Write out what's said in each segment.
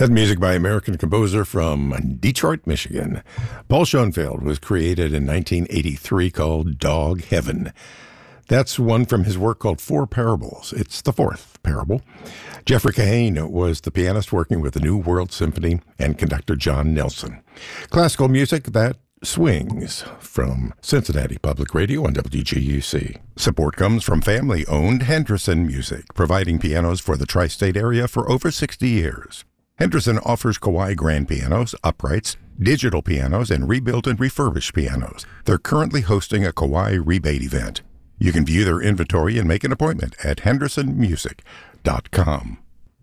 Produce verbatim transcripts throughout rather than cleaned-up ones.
That music by American composer from Detroit, Michigan. Paul Schoenfeld was created in nineteen eighty-three called Dog Heaven. That's one from his work called Four Parables. It's the fourth parable. Jeffrey Kahane was the pianist working with the New World Symphony and conductor John Nelson. Classical music that swings from Cincinnati Public Radio on W G U C. Support comes from family-owned Henderson Music, providing pianos for the tri-state area for over sixty years. Henderson offers Kawai grand pianos, uprights, digital pianos, and rebuilt and refurbished pianos. They're currently hosting a Kawai rebate event. You can view their inventory and make an appointment at henderson music dot com.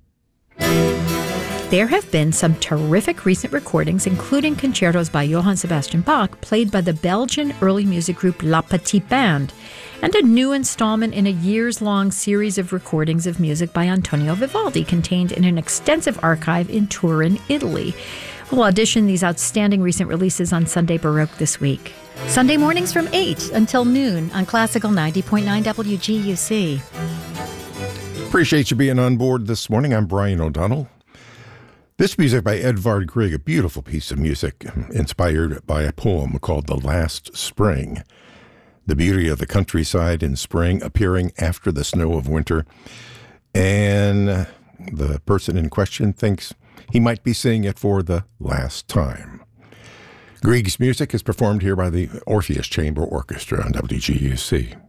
There have been some terrific recent recordings, including concertos by Johann Sebastian Bach, played by the Belgian early music group La Petite Band, and a new installment in a years-long series of recordings of music by Antonio Vivaldi, contained in an extensive archive in Turin, Italy. We'll audition these outstanding recent releases on Sunday Baroque this week. Sunday mornings from eight until noon on Classical ninety point nine W G U C. Appreciate you being on board this morning. I'm Brian O'Donnell. This music by Edvard Grieg, a beautiful piece of music inspired by a poem called The Last Spring. The beauty of the countryside in spring appearing after the snow of winter. And the person in question thinks he might be singing it for the last time. Grieg's music is performed here by the Orpheus Chamber Orchestra on W G U C.